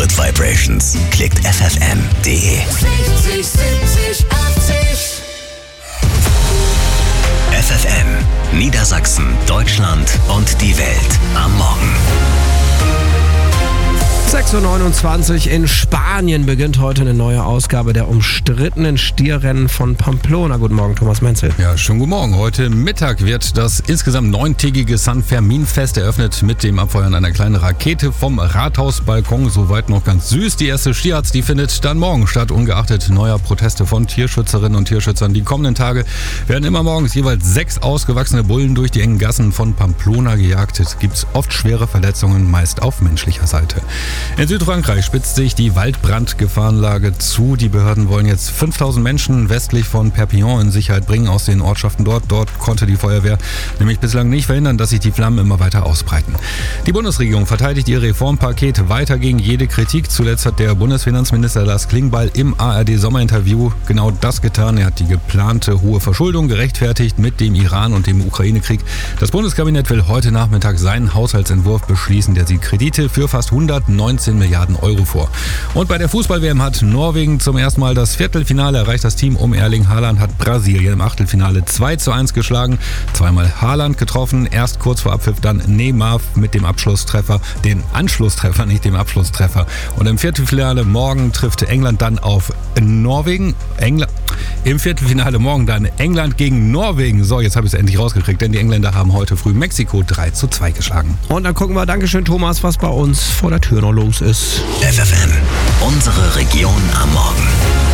Good Vibrations. Klickt ffm.de. 60, 70, 80. FFN, Niedersachsen, Deutschland und die Welt am Morgen. 6.29 Uhr in Spanien beginnt heute eine neue Ausgabe der umstrittenen Stierrennen von Pamplona. Guten Morgen, Thomas Menzel. Ja, schönen guten Morgen. Heute Mittag wird das insgesamt 9-tägige San Fermin-Fest eröffnet mit dem Abfeuern einer kleinen Rakete vom Rathausbalkon. Soweit noch ganz süß. Die erste Stierharz, die findet dann morgen statt, ungeachtet neuer Proteste von Tierschützerinnen und Tierschützern. Die kommenden Tage werden immer morgens jeweils 6 ausgewachsene Bullen durch die engen Gassen von Pamplona gejagt. Es gibt oft schwere Verletzungen, meist auf menschlicher Seite. In Südfrankreich spitzt sich die Waldbrandgefahrenlage zu. Die Behörden wollen jetzt 5000 Menschen westlich von Perpignan in Sicherheit bringen aus den Ortschaften dort. Dort konnte die Feuerwehr nämlich bislang nicht verhindern, dass sich die Flammen immer weiter ausbreiten. Die Bundesregierung verteidigt ihr Reformpaket weiter gegen jede Kritik. Zuletzt hat der Bundesfinanzminister Lars Klingbeil im ARD-Sommerinterview genau das getan. Er hat die geplante hohe Verschuldung gerechtfertigt mit dem Iran und dem Ukraine-Krieg. Das Bundeskabinett will heute Nachmittag seinen Haushaltsentwurf beschließen. Der sieht Kredite für fast 119 Milliarden Euro vor. Und bei der Fußball-WM hat Norwegen zum ersten Mal das Viertelfinale erreicht. Das Team um Erling Haaland hat Brasilien im Achtelfinale 2:1 geschlagen. Zweimal Haaland getroffen, erst kurz vor Abpfiff, dann Neymar mit dem Abschlusstreffer, den Anschlusstreffer, nicht dem Abschlusstreffer. Und im Viertelfinale morgen trifft England dann auf Norwegen. Im Viertelfinale morgen dann England gegen Norwegen. So, jetzt habe ich es endlich rausgekriegt, denn die Engländer haben heute früh Mexiko 3:2 geschlagen. Und dann gucken wir, Dankeschön Thomas, was bei uns vor der Tür noch los ist. FFN, unsere Region am Morgen.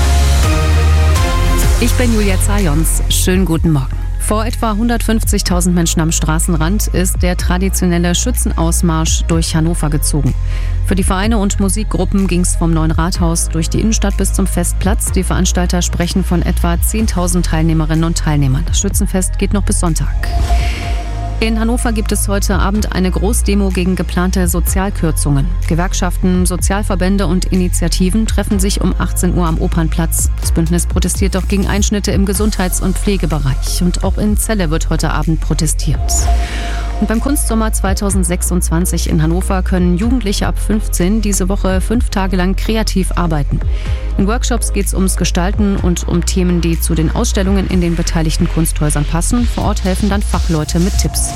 Ich bin Julia Zajons. Schönen guten Morgen. Vor etwa 150.000 Menschen am Straßenrand ist der traditionelle Schützenausmarsch durch Hannover gezogen. Für die Vereine und Musikgruppen ging es vom Neuen Rathaus durch die Innenstadt bis zum Festplatz. Die Veranstalter sprechen von etwa 10.000 Teilnehmerinnen und Teilnehmern. Das Schützenfest geht noch bis Sonntag. In Hannover gibt es heute Abend eine Großdemo gegen geplante Sozialkürzungen. Gewerkschaften, Sozialverbände und Initiativen treffen sich um 18 Uhr am Opernplatz. Das Bündnis protestiert auch gegen Einschnitte im Gesundheits- und Pflegebereich. Und auch in Celle wird heute Abend protestiert. Und beim Kunstsommer 2026 in Hannover können Jugendliche ab 15 diese Woche 5 Tage lang kreativ arbeiten. In Workshops geht es ums Gestalten und um Themen, die zu den Ausstellungen in den beteiligten Kunsthäusern passen. Vor Ort helfen dann Fachleute mit Tipps.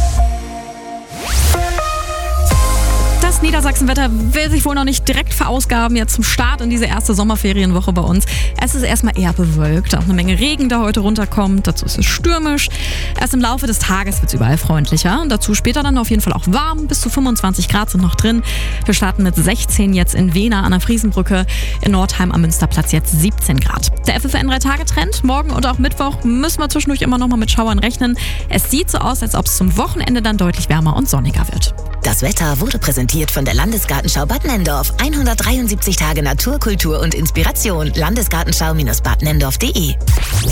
Das Niedersachsenwetter will sich wohl noch nicht direkt verausgaben, jetzt zum Start in diese erste Sommerferienwoche bei uns. Es ist erstmal eher bewölkt, auch eine Menge Regen, der heute runterkommt. Dazu ist es stürmisch. Erst im Laufe des Tages wird es überall freundlicher. Und dazu später dann auf jeden Fall auch warm. Bis zu 25 Grad sind noch drin. Wir starten mit 16 jetzt in Wehna an der Friesenbrücke. In Nordheim am Münsterplatz jetzt 17 Grad. Der FFN 3-Tage-Trend. Morgen und auch Mittwoch müssen wir zwischendurch immer noch mal mit Schauern rechnen. Es sieht so aus, als ob es zum Wochenende dann deutlich wärmer und sonniger wird. Das Wetter wurde präsentiert von der Landesgartenschau Bad Nenndorf. 173 Tage Natur, Kultur und Inspiration. Landesgartenschau-badnenndorf.de.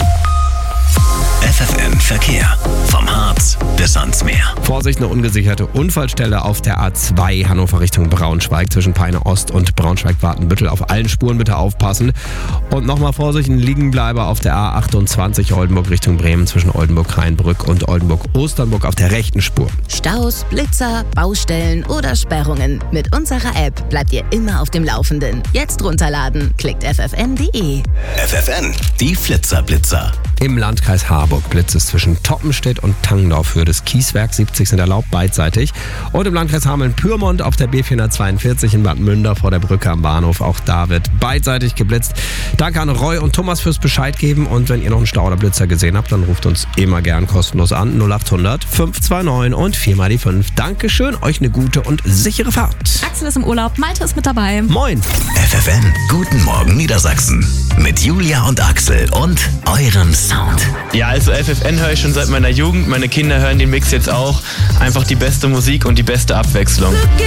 FFN Verkehr. Vom Harz bis ans Meer. Vorsicht, eine ungesicherte Unfallstelle auf der A2 Hannover Richtung Braunschweig zwischen Peine Ost und Braunschweig-Watenbüttel. Auf allen Spuren bitte aufpassen. Und nochmal Vorsicht, ein Liegenbleiber auf der A28 Oldenburg Richtung Bremen zwischen Oldenburg-Rheinbrück und Oldenburg-Osternburg auf der rechten Spur. Staus, Blitzer, Baustellen oder Sperrungen. Mit unserer App bleibt ihr immer auf dem Laufenden. Jetzt runterladen. Klickt ffn.de. FFN, die Flitzerblitzer. Im Landkreis Harburg blitzt es zwischen Toppenstedt und Tangdorf. Höhe des Kieswerk 70 sind erlaubt beidseitig. Und im Landkreis Hameln-Pyrmont auf der B442 in Bad Münder vor der Brücke am Bahnhof. Auch da wird beidseitig geblitzt. Danke an Roy und Thomas fürs Bescheid geben. Und wenn ihr noch einen Stau oder Blitzer gesehen habt, dann ruft uns immer gern kostenlos an. 0800 529 und 4 die 5. Dankeschön, euch eine gute und sichere Fahrt. Axel ist im Urlaub, Malte ist mit dabei. Moin. FFN, guten Morgen Niedersachsen. Mit Julia und Axel und eurem Sound. Ja, also FFN höre ich schon seit meiner Jugend. Meine Kinder hören den Mix jetzt auch. Einfach die beste Musik und die beste Abwechslung.